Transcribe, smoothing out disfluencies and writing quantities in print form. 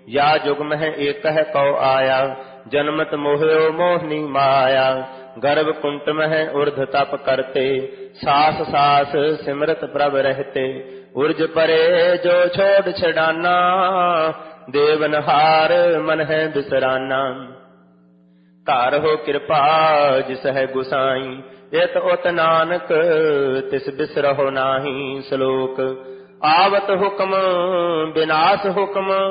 या जुग मह एक है कौ आया, जन्मत मोह्यो मोहनी माया। गर्भ कुंट मह ऊर्ध तप करते, सास सास सिमरत प्रभ रहते। उर्ज परे जो छोड़ छड़ाना, देवनहार मन है बिसराना। घर हो कृपा जिस है गुसाई, इत उत नानक तिस बिसरहो नाही। श्लोक आवत हुक्म विनाश हुक्म,